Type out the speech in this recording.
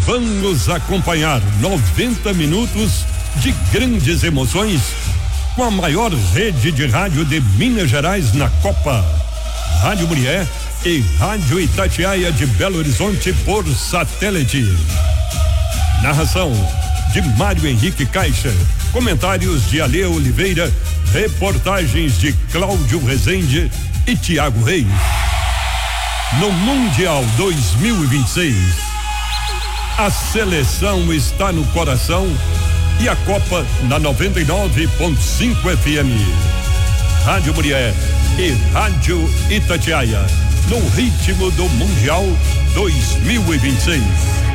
Vamos acompanhar 90 minutos de grandes emoções com a maior rede de rádio de Minas Gerais na Copa. Rádio Murié e Rádio Itatiaia de Belo Horizonte por satélite. Narração de Mário Henrique Caixa. Comentários de Ale Oliveira. Reportagens de Cláudio Rezende e Tiago Reis. No Mundial 2026, a seleção está no coração e a Copa na 99.5 FM. Rádio Murié e Rádio Itatiaia, no ritmo do Mundial 2026.